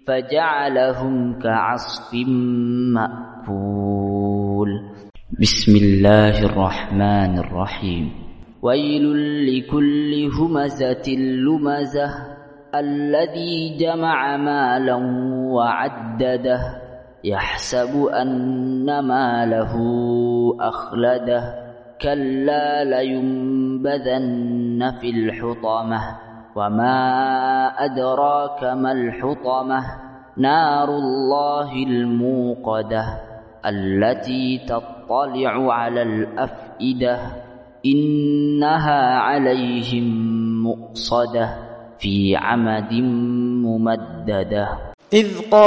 فجعلهم كعصف مأكول. بسم الله الرحمن الرحيم. ويل لكل همزة لمزة الذي جمع مالا وعدده يحسب أن ماله أخلده كلا لينبذن في الحطمة وما أدراك ما الحطمة نار الله الموقدة التي تطلع على الأفئدة إنها عليهم مؤصدة في عمد ممددة.